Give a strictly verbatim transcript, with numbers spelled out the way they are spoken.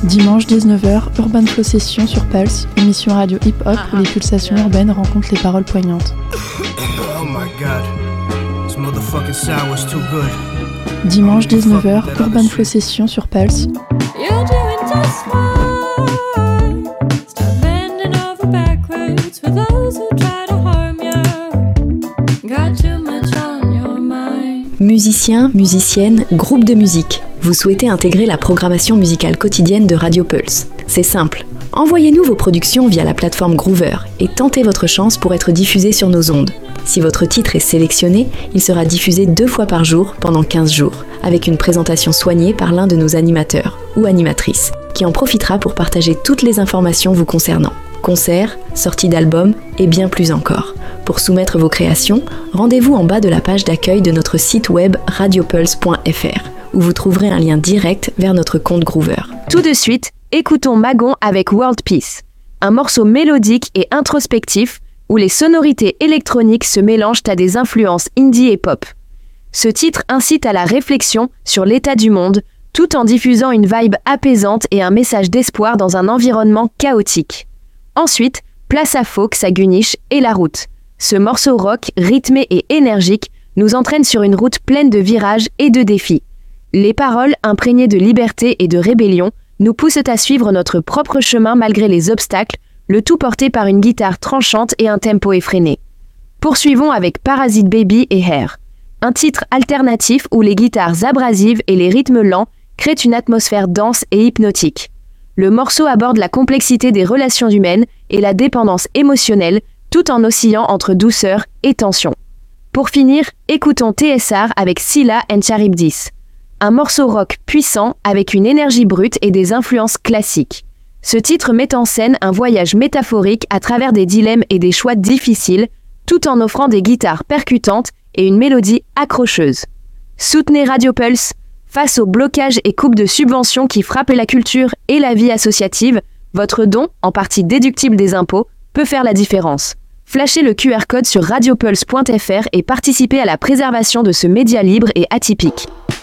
Dimanche dix-neuf heures, Urban Flow Session sur Pulse, émission radio hip-hop où les pulsations urbaines rencontrent les paroles poignantes. Oh my God. This motherfucking sour's too good. Dimanche dix-neuf heures, Urban Flow Session sur Pulse. Musiciens, musiciennes, groupe de musique. Vous souhaitez intégrer la programmation musicale quotidienne de Radio Pulse. C'est simple. Envoyez-nous vos productions via la plateforme Groover et tentez votre chance pour être diffusé sur nos ondes. Si votre titre est sélectionné, il sera diffusé deux fois par jour pendant quinze jours, avec une présentation soignée par l'un de nos animateurs ou animatrices, qui en profitera pour partager toutes les informations vous concernant. Concerts, sorties d'albums et bien plus encore. Pour soumettre vos créations, rendez-vous en bas de la page d'accueil de notre site web radiopulse point f r, où vous trouverez un lien direct vers notre compte Groover. Tout de suite, écoutons Magon avec World Peace, un morceau mélodique et introspectif où les sonorités électroniques se mélangent à des influences indie et pop. Ce titre incite à la réflexion sur l'état du monde, tout en diffusant une vibe apaisante et un message d'espoir dans un environnement chaotique. Ensuite, place à Fox, à Guniche et la route. Ce morceau rock, rythmé et énergique, nous entraîne sur une route pleine de virages et de défis. Les paroles, imprégnées de liberté et de rébellion, nous poussent à suivre notre propre chemin malgré les obstacles, le tout porté par une guitare tranchante et un tempo effréné. Poursuivons avec Parasite Baby et Hair, un titre alternatif où les guitares abrasives et les rythmes lents créent une atmosphère dense et hypnotique. Le morceau aborde la complexité des relations humaines et la dépendance émotionnelle, tout en oscillant entre douceur et tension. Pour finir, écoutons T S R avec Scylla and Charybdis, un morceau rock puissant avec une énergie brute et des influences classiques. Ce titre met en scène un voyage métaphorique à travers des dilemmes et des choix difficiles, tout en offrant des guitares percutantes et une mélodie accrocheuse. Soutenez Radio Pulse. Face aux blocages et coupes de subventions qui frappent la culture et la vie associative, votre don, en partie déductible des impôts, peut faire la différence. Flashez le Q R code sur radiopulse point f r et participez à la préservation de ce média libre et atypique.